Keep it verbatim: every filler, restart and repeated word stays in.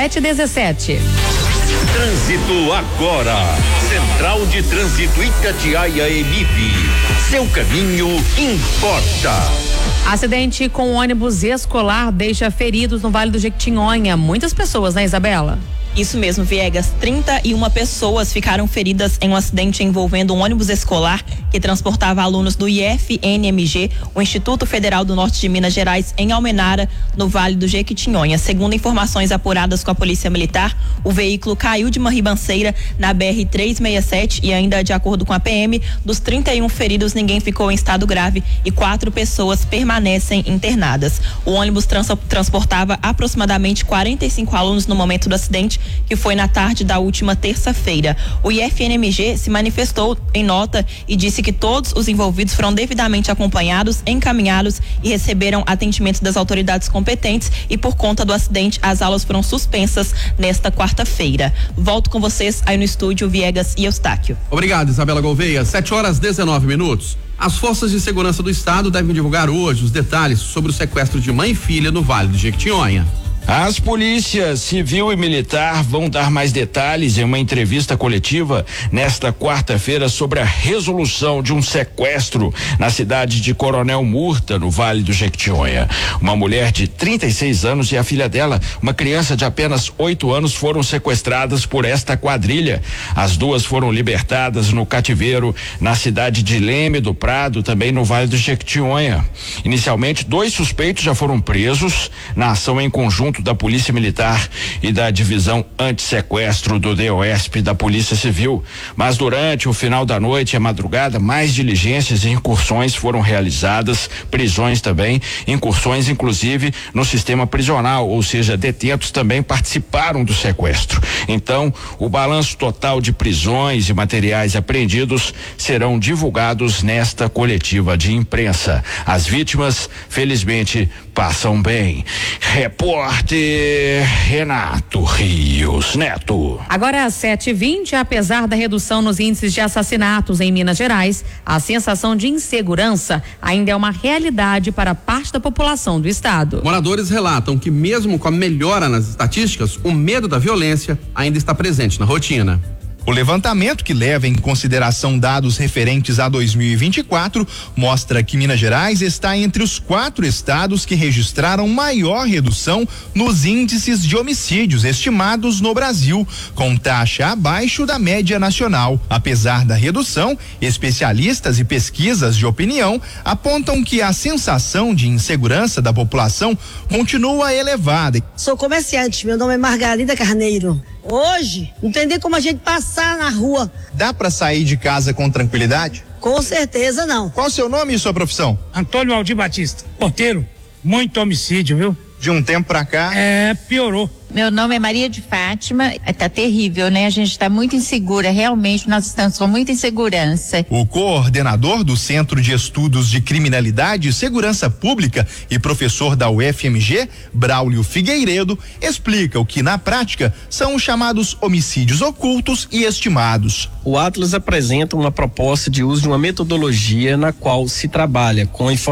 sete dezessete. Trânsito agora. Central de Trânsito Itatiaia Emip. Seu caminho importa. Acidente com ônibus escolar deixa feridos no Vale do Jequitinhonha. Muitas pessoas, né, Isabela? Isso mesmo, Viegas. trinta e uma pessoas ficaram feridas em um acidente envolvendo um ônibus escolar que transportava alunos do I F N M G, o Instituto Federal do Norte de Minas Gerais, em Almenara, no Vale do Jequitinhonha. Segundo informações apuradas com a Polícia Militar, o veículo caiu de uma ribanceira na B R trezentos e sessenta e sete e ainda de acordo com a P M, dos trinta e um feridos, ninguém ficou em estado grave e quatro pessoas permanecem internadas. O ônibus trans- transportava aproximadamente quarenta e cinco alunos no momento do acidente, que foi na tarde da última terça-feira. O I F N M G se manifestou em nota e disse que todos os envolvidos foram devidamente acompanhados, encaminhados e receberam atendimento das autoridades competentes, e por conta do acidente as aulas foram suspensas nesta quarta-feira. Volto com vocês aí no estúdio, Viegas e Eustáquio. Obrigado, Isabela Gouveia. sete horas dezenove minutos. As forças de segurança do estado devem divulgar hoje os detalhes sobre o sequestro de mãe e filha no Vale do Jequitinhonha. As polícias civil e militar vão dar mais detalhes em uma entrevista coletiva nesta quarta-feira sobre a resolução de um sequestro na cidade de Coronel Murta, no Vale do Jequitinhonha. Uma mulher de trinta e seis anos e a filha dela, uma criança de apenas oito anos, foram sequestradas por esta quadrilha. As duas foram libertadas no cativeiro na cidade de Leme do Prado, também no Vale do Jequitinhonha. Inicialmente, dois suspeitos já foram presos na ação em conjunto da Polícia Militar e da Divisão Antissequestro do D O E S P da Polícia Civil. Mas durante o final da noite e a madrugada, mais diligências e incursões foram realizadas, prisões também, incursões inclusive no sistema prisional, ou seja, detentos também participaram do sequestro. Então, o balanço total de prisões e materiais apreendidos serão divulgados nesta coletiva de imprensa. As vítimas, felizmente, passam bem. Repórter Renato Rios Neto. Agora às sete e vinte, apesar da redução nos índices de assassinatos em Minas Gerais, a sensação de insegurança ainda é uma realidade para parte da população do estado. Moradores relatam que mesmo com a melhora nas estatísticas, o medo da violência ainda está presente na rotina. O levantamento, que leva em consideração dados referentes a dois mil e vinte e quatro, mostra que Minas Gerais está entre os quatro estados que registraram maior redução nos índices de homicídios estimados no Brasil, com taxa abaixo da média nacional. Apesar da redução, especialistas e pesquisas de opinião apontam que a sensação de insegurança da população continua elevada. Sou comerciante, meu nome é Margarida Carneiro. Hoje, não tem nem como a gente passar na rua. Dá para sair de casa com tranquilidade? Com certeza não. Qual o seu nome e sua profissão? Antônio Aldir Batista, porteiro. Muito homicídio, viu? De um tempo pra cá? É, piorou. Meu nome é Maria de Fátima. Tá terrível, né? A gente tá muito insegura, realmente nós estamos com muita insegurança. O coordenador do Centro de Estudos de Criminalidade e Segurança Pública e professor da U F M G, Braulio Figueiredo, explica o que na prática são os chamados homicídios ocultos e estimados. O Atlas apresenta uma proposta de uso de uma metodologia na qual se trabalha com informações